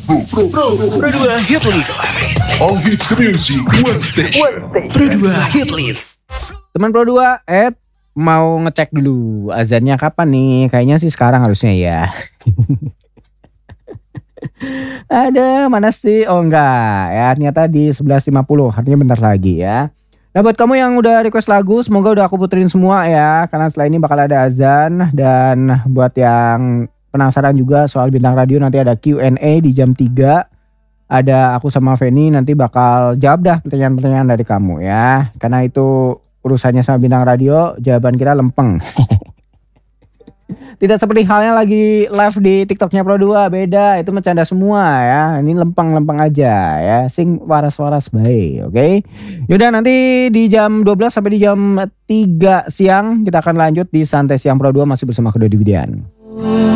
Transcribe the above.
Pro 2 Hit List. All hits the music Wednesday. Pro 2 Hit List. Teman Pro 2, mau ngecek dulu azannya kapan nih? Kayaknya sih sekarang harusnya ya. Ada mana sih? Oh enggak ya, ternyata di 11.50, artinya bentar lagi ya. Nah buat kamu yang udah request lagu, semoga udah aku puterin semua ya, karena setelah ini bakal ada azan. Dan buat yang penasaran juga soal Bintang Radio, nanti ada Q&A di jam 3. Ada aku sama Feni nanti bakal jawab dah pertanyaan-pertanyaan dari kamu ya. Karena itu urusannya sama Bintang Radio, jawaban kita lempeng. Tidak seperti halnya lagi live di TikToknya Pro 2, beda, itu bercanda semua ya. Ini lempeng-lempeng aja ya, sing waras-waras baik, oke? Yaudah, nanti di jam 12 sampai di jam 3 siang kita akan lanjut di Santai Siang Pro 2 masih bersama Kudo Dividian.